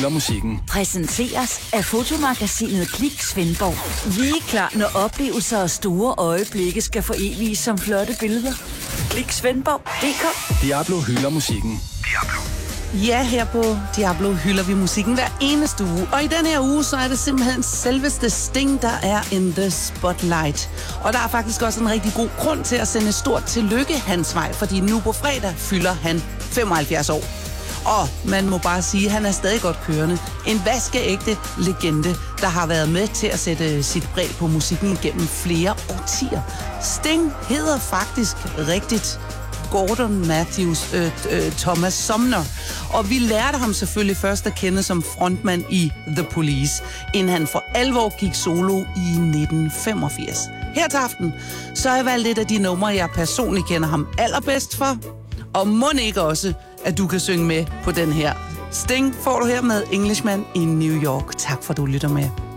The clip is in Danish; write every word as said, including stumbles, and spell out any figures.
hylder musikken. Præsenteres af fotomagasinet Klik Svendborg. Vi er klar, når oplevelser og store øjeblikke skal foreviges som flotte billeder. Klik Svendborg punktum d k. Diablo hylder musikken. Diablo. Ja, her på Diablo hylder vi musikken hver eneste uge. Og i den her uge, så er det simpelthen selveste Sting, der er in the spotlight. Og der er faktisk også en rigtig god grund til at sende et stort tillykke hans vej, fordi nu på fredag fylder han femoghalvfjerds år. Og man må bare sige, at han er stadig godt kørende. En vaskeægte legende, der har været med til at sætte sit præg på musikken gennem flere årtier. Sting hedder faktisk rigtigt Gordon Matthews øh, øh, Thomas Sumner. Og vi lærte ham selvfølgelig først at kende som frontmand i The Police, inden han for alvor gik solo i nitten femogfirs. Her til aften, så har jeg valgt et af de numre, jeg personligt kender ham allerbedst for. Og mon ikke også, at du kan synge med på den her. Sting får du her med Englishman in New York. Tak for, at du lytter med.